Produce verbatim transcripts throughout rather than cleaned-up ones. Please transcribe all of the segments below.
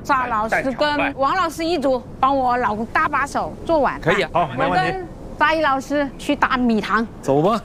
赵老师跟王老师一组，帮我老公搭把手做晚饭。 可以，好，没问题。 我跟扎一老师去打米汤。 走吧。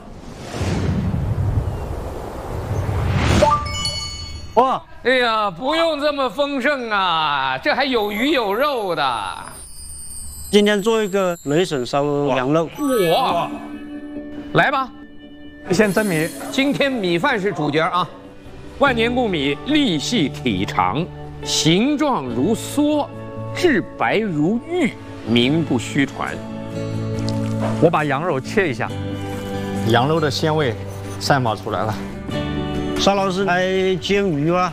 哇， 哎呀，不用这么丰盛啊，这还有鱼有肉的。 今天做一个雷省烧羊肉。 哇，来吧， 先蒸米。 今天米饭是主角啊。万年故米，粒细体长，形状如梭，质白如玉，名不虚传。 我把羊肉切一下， 羊肉的鲜味散发出来了。 沙老师来煎鱼啊。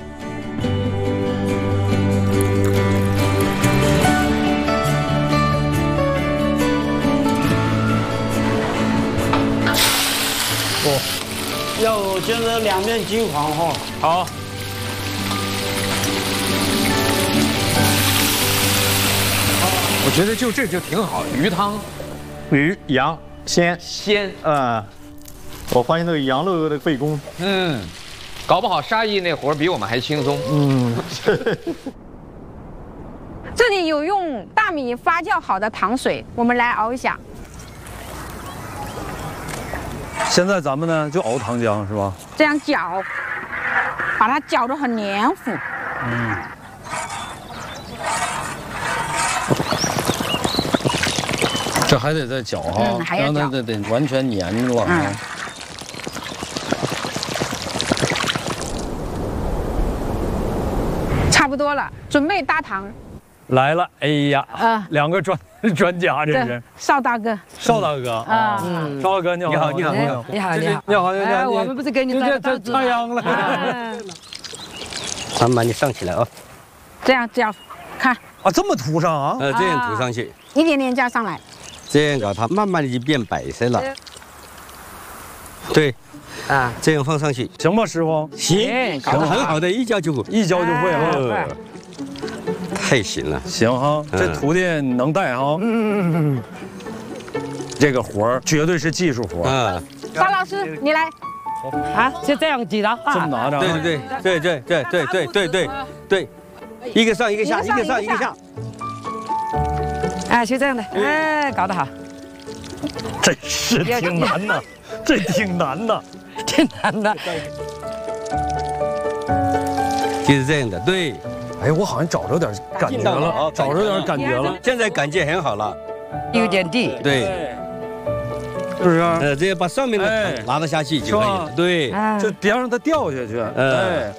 哦，要煎得两面金黄哈。 好。 我觉得就这就挺好，鱼汤， 鱼羊鲜鲜， 嗯，我发现那个羊肉的费工， 嗯，搞不好沙溢那活儿比我们还轻松， 嗯。 这里有用大米发酵好的糖水，我们来熬一下。 现在咱们呢就熬糖浆是吧？ 这样搅，把它搅得很黏糊。 嗯。这还得再搅哈， 嗯，还要搅， 让它得得完全粘了。嗯。 差不多了，准备搭糖。 来了，哎呀， 啊， 两个专专家，这是邵大哥， 邵大哥啊，邵大哥你好， 你好，你好，你好，你好，你好，你好，你好，我们不是给你这这插秧了。 慢慢的上起来啊， 这样搅，看啊，这么涂上啊？ 呃，这样涂上去， 一点点加上来， 这样搞它慢慢的就变白色了。对，啊，这样放上去， 行吧，师傅？ 行，搞得很好的，一浇就会， 一浇就会啊。 太行了， 行哈，这徒弟能带哈。嗯嗯嗯。这个活儿绝对是技术活啊。 沙老师，你来。 啊，就这样挤的。 这么拿着。 对对对对对对对对对对对，一个上一个下，一个上一个下。 哎，就这样的，哎，搞得好。 真是挺难的，这挺难的， 挺难的。 就是这样的，对。 哎，我好像找着点感觉了，找着点感觉了。 现在感觉很好了， 有点地。 对， 是不是？ 呃，这样把上面的糖拿得下去就可以了。对， 就别让它掉下去。哎，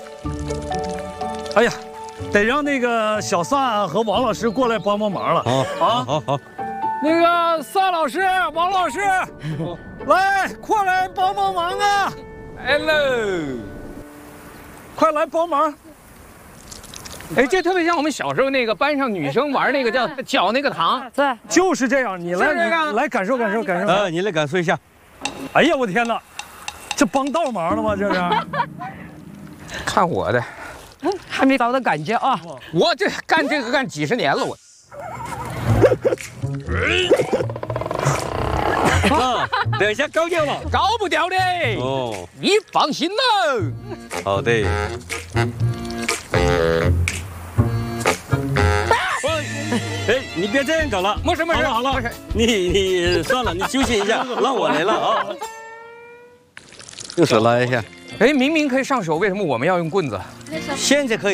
哎呀，得让那个小萨和王老师过来帮帮忙了。 好， 好， 好，好。 那个萨老师、王老师，来，快来帮帮忙啊 ！Hello， 快来帮忙。 哎，这特别像我们小时候那个班上女生玩那个叫搅那个糖， 对， 就是这样。你来，你来感受感受感受。 呃，你来感受一下。 哎呀，我天哪，这帮倒忙了吗？这是。 看我的， 还没找到感觉啊！ 我这干这个干几十年了，我。 啊，等一下高掉了， 高不掉的。哦，你放心喽。 好的。哎，你别这样搞了， 没事没事， 好了好了，你你算了，你休息一下，让我来了啊。用手拉一下。 哎，明明可以上手，为什么我们要用棍子？ 现在可以。